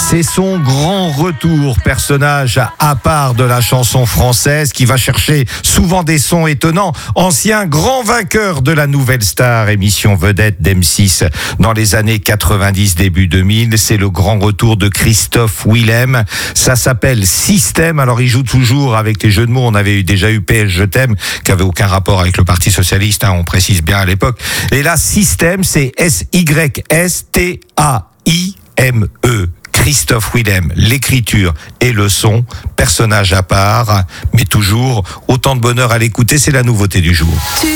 C'est son grand retour, personnage à part de la chanson française qui va chercher souvent des sons étonnants. Ancien grand vainqueur de la Nouvelle Star, émission vedette d'M6 dans les années 90, début 2000. C'est le grand retour de Christophe Willem. Ça s'appelle Système. Alors il joue toujours avec les jeux de mots. On avait déjà eu PS Je t'aime, qui avait aucun rapport avec le Parti Socialiste, on précise bien à l'époque. Et là, Système, c'est S-Y-S-T-A-I-M-E. Christophe Willem, l'écriture et le son, personnage à part, mais toujours autant de bonheur à l'écouter, c'est la nouveauté du jour.